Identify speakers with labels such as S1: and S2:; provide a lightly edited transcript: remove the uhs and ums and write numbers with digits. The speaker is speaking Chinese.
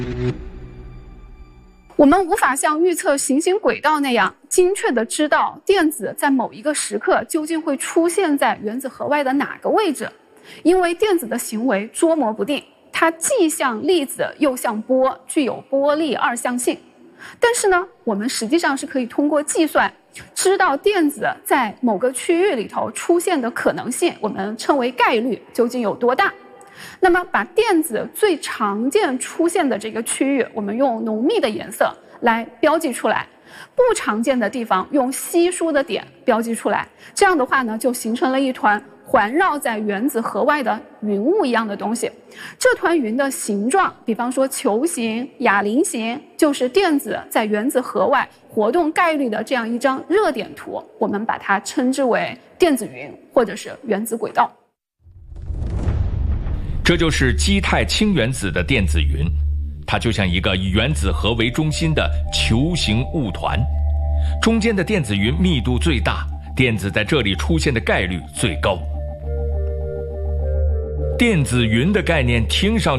S1: 我们无法像预测行星轨道那样精确地知道电子在某一个时刻究竟会出现在原子核外的哪个位置，因为电子的行为捉摸不定，它既像粒子又像波，具有波粒二象性。但是呢，我们实际上是可以通过计算知道电子在某个区域里头出现的可能性，我们称为概率，究竟有多大。那么把电子最常见出现的这个区域，我们用浓密的颜色来标记出来，不常见的地方用稀疏的点标记出来，这样的话呢，就形成了一团环绕在原子核外的云雾一样的东西。这团云的形状，比方说球形、哑铃形，就是电子在原子核外活动概率的这样一张热点图，我们把它称之为电子云或者是原子轨道。
S2: 这就是基态氢原子的电子云，它就像一个以原子核为中心的球形雾团，中间的电子云密度最大，电子在这里出现的概率最高。电子云的概念听上